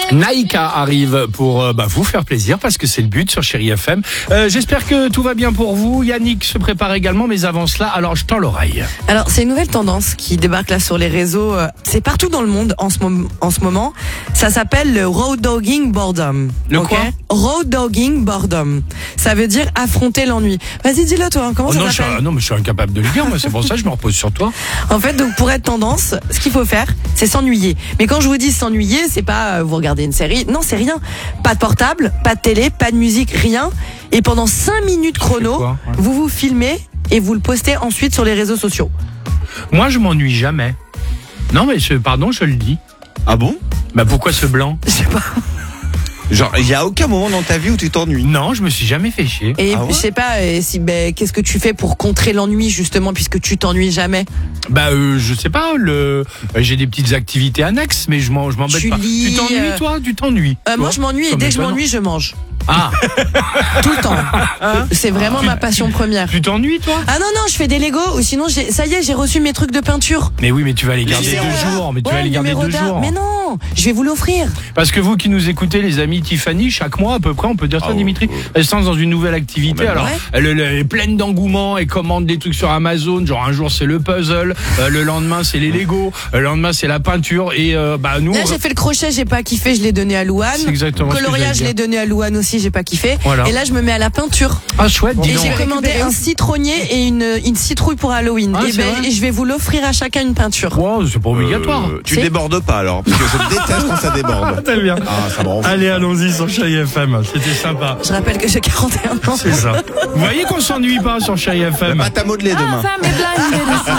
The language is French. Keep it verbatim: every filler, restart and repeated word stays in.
Naïka arrive pour euh, bah, vous faire plaisir parce que c'est le but sur Chérie F M. Euh, j'espère que tout va bien pour vous. Yannick se prépare également, mais avant cela, alors je tends l'oreille. Alors, c'est une nouvelle tendance qui débarque là sur les réseaux. euh, C'est partout dans le monde en ce, mom- en ce moment. Ça s'appelle le road dogging boredom. Le ok quoi Road dogging boredom. Ça veut dire affronter l'ennui. Vas-y, dis-le toi. Comment Oh ça non, je suis, s'appelle ah non, mais je suis incapable de le dire. Moi, c'est pour ça que je me repose sur toi. En fait, donc pour être tendance, ce qu'il faut faire, c'est s'ennuyer. Mais quand je vous dis s'ennuyer, c'est pas euh, vous regardez une série. Non, c'est rien. Pas de portable, pas de télé, pas de musique, rien. Et pendant cinq minutes chrono, quoi, ouais. vous vous filmez et vous le postez ensuite sur les réseaux sociaux. Moi, je m'ennuie jamais. Non, mais je, pardon, je le dis. Ah bon? Bah pourquoi ce blanc? Je sais pas. Genre, il y a aucun moment dans ta vie où tu t'ennuies. Non, je me suis jamais fait chier. Et Ah ouais je sais pas, euh, si ben qu'est-ce que tu fais pour contrer l'ennui justement puisque tu t'ennuies jamais. Bah euh, je sais pas, le euh, j'ai des petites activités annexes, mais je m'en je m'embête Tu pas. lis, tu t'ennuies euh, toi? Tu t'ennuies Euh, moi Toi je m'ennuie et Comme dès que je étonnant. m'ennuie je mange Ah, tout le temps. C'est vraiment ma passion première. tu t'ennuies toi? Ah non non, je fais des Lego ou sinon j'ai, ça y est, j'ai reçu mes trucs de peinture. Mais oui, mais tu vas les garder Numéro deux d'art. jours. Mais tu Ouais, vas les garder numéro deux d'art. jours. Mais non, je vais vous l'offrir. Parce que vous qui nous écoutez, les amis Tiffany, chaque mois à peu près, on peut dire ça, Ah, Dimitri, ouais, ouais. elle se lance dans une nouvelle activité. Ouais, Alors, ouais. elle, elle est pleine d'engouement, elle commande des trucs sur Amazon. Genre un jour c'est le puzzle, euh, le lendemain c'est les Lego, le lendemain c'est la peinture. Et euh, bah nous, Là j'ai fait le crochet, j'ai pas kiffé, je l'ai donné à Louane. C'est exactement ce que Coloriage, je j'allais l'ai donné à Louane aussi, j'ai pas kiffé. Voilà. Et là je me mets à la peinture. ah chouette, dis Et donc. j'ai commandé un citronnier et une, une citrouille pour Halloween. Ah, et, c'est ben, vrai et je vais vous l'offrir à chacun une peinture. Wow, c'est pas obligatoire. Euh, tu C'est- débordes pas alors, parce que je déteste quand ça déborde. Très bien. Ah, ça me rend fou. Allez, allons-y sur Chérie F M. C'était sympa. Je rappelle que j'ai quarante et un ans. C'est ça. Vous voyez qu'on s'ennuie pas sur Chérie F M. Pâte à modeler demain. Femme est blindée de